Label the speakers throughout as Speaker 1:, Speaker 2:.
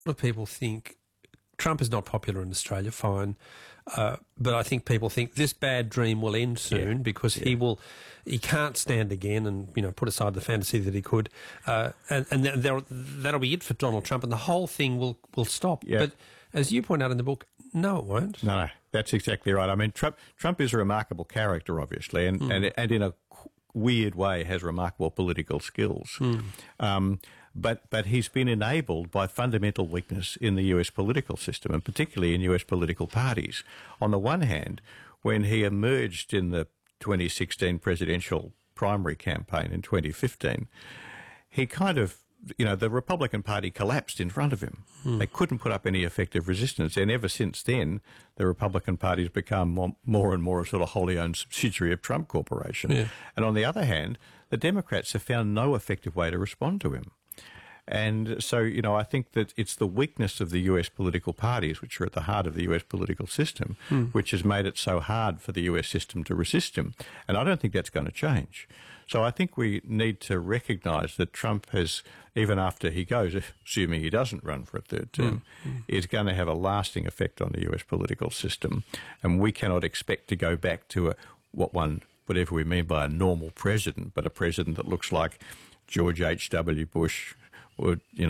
Speaker 1: lot of people think Trump is not popular in Australia, fine, but I think people think this bad dream will end soon because he can't stand again and, put aside the fantasy that he could, and that'll be it for Donald Trump and the whole thing will stop.
Speaker 2: Yeah.
Speaker 1: But as you point out in the book, no, it won't.
Speaker 2: No, that's exactly right. I mean, Trump is a remarkable character, obviously, and in a weird way has remarkable political skills. But he's been enabled by fundamental weakness in the US political system, and particularly in US political parties. On the one hand, when he emerged in the 2016 presidential primary campaign in 2015, he kind of, the Republican Party collapsed in front of him. They couldn't put up any effective resistance, and ever since then, the Republican Party has become more and more a sort of wholly owned subsidiary of Trump Corporation. Yeah. And on the other hand, the Democrats have found no effective way to respond to him. And so, I think that it's the weakness of the US political parties, which are at the heart of the US political system, which has made it so hard for the US system to resist him. And I don't think that's going to change. So I think we need to recognise that Trump has, even after he goes, assuming he doesn't run for a third term, is going to have a lasting effect on the US political system. And we cannot expect to go back to whatever we mean by a normal president, but a president that looks like George H.W. Bush, or the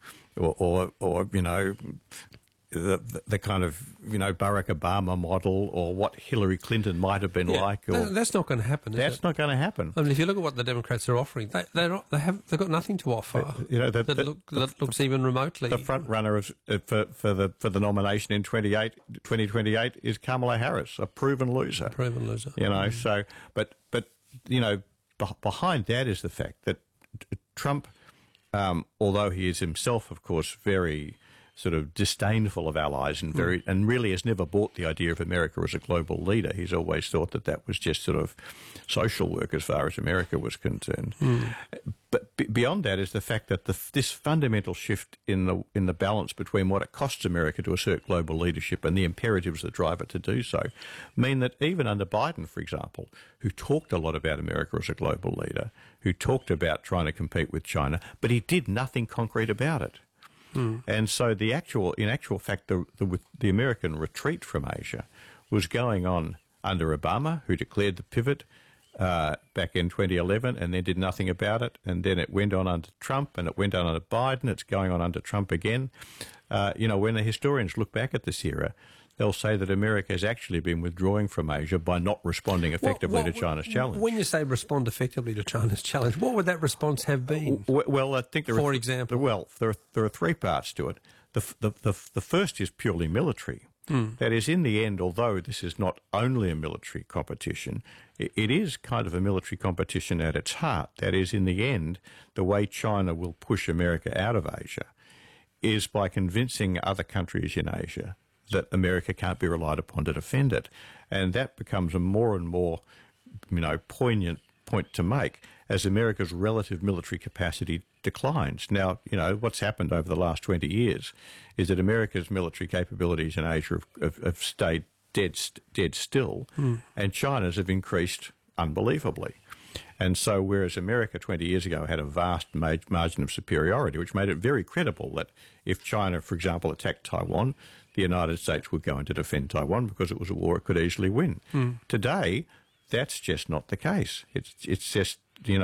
Speaker 2: kind of, Barack Obama model, or what Hillary Clinton might have been like. Or,
Speaker 1: that's not going to happen, is it?
Speaker 2: That's not going to happen.
Speaker 1: I mean, if you look at what the Democrats are offering, they've got nothing to offer that looks even remotely.
Speaker 2: The front runner for the nomination in 2028 is Kamala Harris, a proven loser. So, but behind that is the fact that Trump, although he is himself, of course, very sort of disdainful of allies and really has never bought the idea of America as a global leader. He's always thought that was just sort of social work as far as America was concerned. But beyond that is the fact that this fundamental shift in the balance between what it costs America to assert global leadership and the imperatives that drive it to do so mean that even under Biden, for example, who talked a lot about America as a global leader, who talked about trying to compete with China, but he did nothing concrete about it. And so in actual fact, the American retreat from Asia was going on under Obama, who declared the pivot back in 2011 and then did nothing about it. And then it went on under Trump and it went on under Biden. It's going on under Trump again. When the historians look back at this era, they'll say that America has actually been withdrawing from Asia by not responding effectively to China's challenge.
Speaker 1: When you say respond effectively to China's challenge, what would that response have been?
Speaker 2: Well, I think
Speaker 1: for example,
Speaker 2: there are three parts to it. The first is purely military. That is, in the end, although this is not only a military competition, it is kind of a military competition at its heart. That is, in the end, the way China will push America out of Asia is by convincing other countries in Asia that America can't be relied upon to defend it. And that becomes a more and more, poignant point to make as America's relative military capacity declines. Now, what's happened over the last 20 years is that America's military capabilities in Asia have stayed dead still, and China's have increased unbelievably. And so whereas America 20 years ago had a vast margin of superiority, which made it very credible that if China, for example, attacked Taiwan, the United States would go in to defend Taiwan because it was a war it could easily win. Today, that's just not the case. It's just,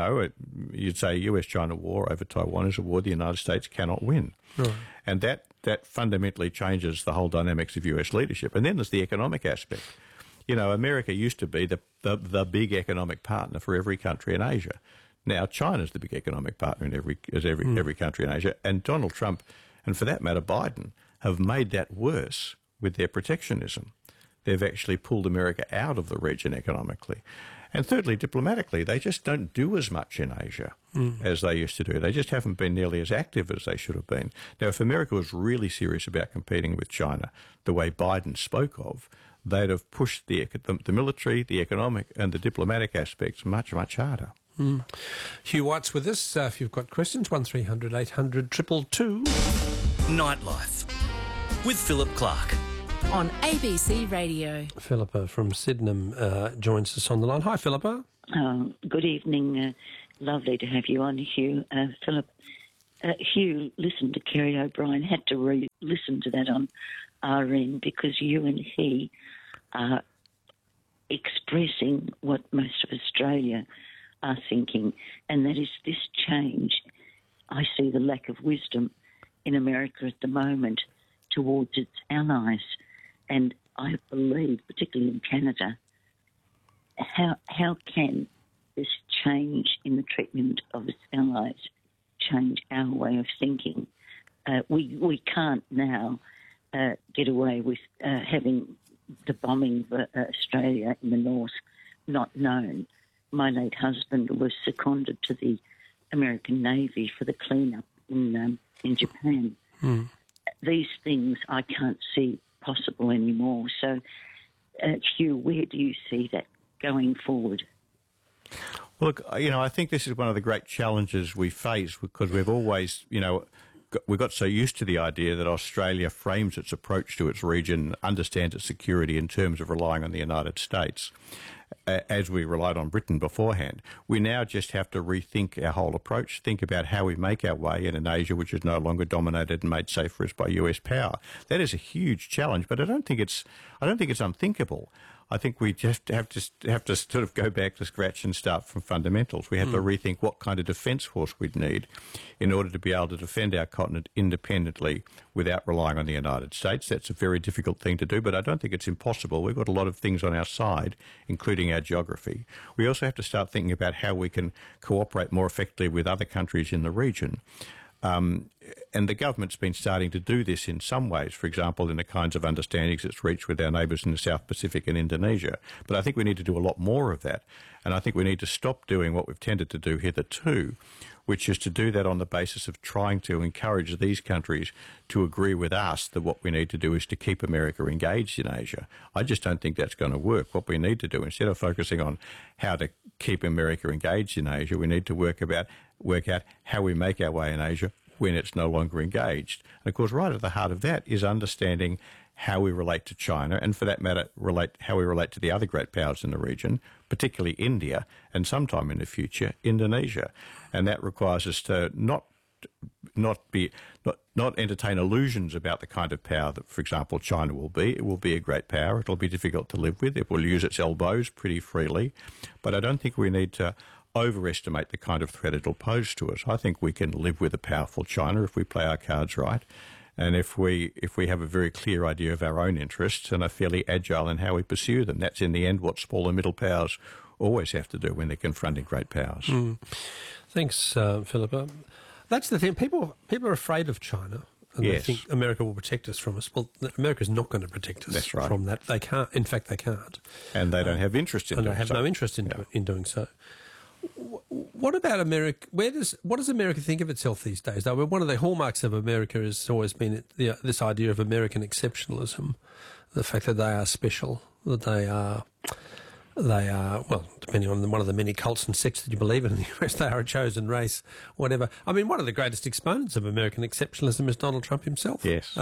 Speaker 2: you'd say a US-China war over Taiwan is a war the United States cannot win. Right. And that fundamentally changes the whole dynamics of US leadership. And then there's the economic aspect. America used to be the big economic partner for every country in Asia. Now China's the big economic partner in every country in Asia. And Donald Trump, and for that matter Biden, have made that worse with their protectionism. They've actually pulled America out of the region economically. And thirdly, diplomatically, they just don't do as much in Asia as they used to do. They just haven't been nearly as active as they should have been. Now, if America was really serious about competing with China the way Biden spoke of, they'd have pushed the military, the economic and the diplomatic aspects much, much harder.
Speaker 1: Hugh White's with us. If you've got questions, 1300 800 222.
Speaker 3: Nightlife with Philip Clark
Speaker 4: on ABC Radio.
Speaker 1: Philippa from Sydenham joins us on the line. Hi, Philippa.
Speaker 5: Good evening. Lovely to have you on, Hugh. Philip, Hugh listened to Kerry O'Brien, had to listen to that on RN, because you and he are expressing what most of Australia are thinking, and that is this change. I see the lack of wisdom in America at the moment towards its allies, and I believe, particularly in Canada, how can this change in the treatment of its allies change our way of thinking? We can't now get away with having the bombing of Australia in the north not known. My late husband was seconded to the American Navy for the cleanup in Japan. These things I can't see possible anymore. So, Hugh, where do you see that going forward?
Speaker 2: Look, I think this is one of the great challenges we face, because we've always, we got so used to the idea that Australia frames its approach to its region, understands its security in terms of relying on the United States, as we relied on Britain beforehand. We now just have to rethink our whole approach, think about how we make our way in an Asia which is no longer dominated and made safe for us by US power. That is a huge challenge, but I don't think it's unthinkable. I think we just have to sort of go back to scratch and start from fundamentals. We have to rethink what kind of defence force we'd need in order to be able to defend our continent independently without relying on the United States. That's a very difficult thing to do, but I don't think it's impossible. We've got a lot of things on our side, including our geography. We also have to start thinking about how we can cooperate more effectively with other countries in the region. And the government's been starting to do this in some ways, for example, in the kinds of understandings it's reached with our neighbours in the South Pacific and Indonesia. But I think we need to do a lot more of that. And I think we need to stop doing what we've tended to do hitherto, which is to do that on the basis of trying to encourage these countries to agree with us that what we need to do is to keep America engaged in Asia. I just don't think that's going to work. What we need to do, instead of focusing on how to keep America engaged in Asia, we need to work out how we make our way in Asia when it's no longer engaged. And of course, right at the heart of that is understanding how we relate to China, and for that matter, how we relate to the other great powers in the region, particularly India, and sometime in the future, Indonesia. And that requires us to not entertain illusions about the kind of power that, for example, China will be. It will be a great power. It'll be difficult to live with. It will use its elbows pretty freely. But I don't think we need to overestimate the kind of threat it'll pose to us. I think we can live with a powerful China if we play our cards right, and if we have a very clear idea of our own interests and are fairly agile in how we pursue them. That's in the end what small and middle powers always have to do when they're confronting great powers.
Speaker 1: Thanks, Philippa. That's the thing. People are afraid of China. And
Speaker 2: yes.
Speaker 1: They think America will protect us from us. Well, America's not going to protect us from that. They can't. In fact, they can't.
Speaker 2: And they don't have interest in doing so.
Speaker 1: And they have no interest in doing so. What about America? What does America think of itself these days? Though one of the hallmarks of America has always been this idea of American exceptionalism, the fact that they are special, that they are well, depending on one of the many cults and sects that you believe in the US, they are a chosen race, whatever. I mean, one of the greatest exponents of American exceptionalism is Donald Trump himself.
Speaker 2: Yes.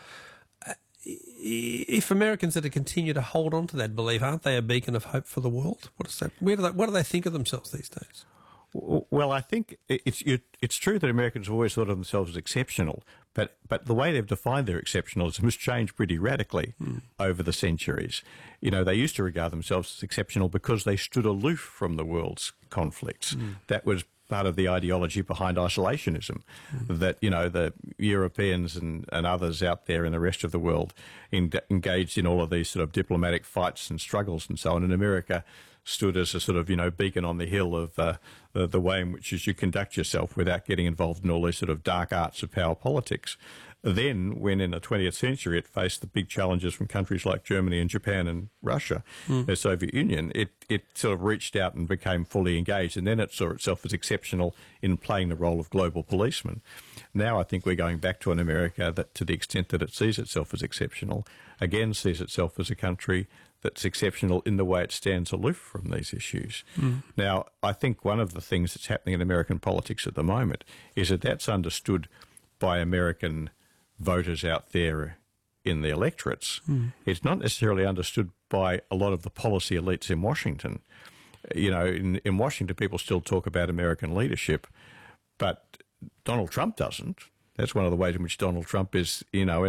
Speaker 1: If Americans are to continue to hold on to that belief, aren't they a beacon of hope for the world? What do they think of themselves these days?
Speaker 2: Well, I think it's true that Americans have always thought of themselves as exceptional, but the way they've defined their exceptionalism has changed pretty radically over the centuries. They used to regard themselves as exceptional because they stood aloof from the world's conflicts. That was part of the ideology behind isolationism, that, the Europeans and others out there in the rest of the world engaged in all of these sort of diplomatic fights and struggles and so on, and America stood as a sort of, beacon on the hill of the way in which you conduct yourself without getting involved in all these sort of dark arts of power politics. Then, when in the 20th century it faced the big challenges from countries like Germany and Japan and Russia, the Soviet Union, it sort of reached out and became fully engaged, and then it saw itself as exceptional in playing the role of global policeman. Now I think we're going back to an America that, to the extent that it sees itself as exceptional, again sees itself as a country that's exceptional in the way it stands aloof from these issues. Now, I think one of the things that's happening in American politics at the moment is that that's understood by American voters out there in the electorates. It's not necessarily understood by a lot of the policy elites in Washington. In Washington, people still talk about American leadership, but Donald Trump doesn't. That's one of the ways in which Donald Trump is, you know,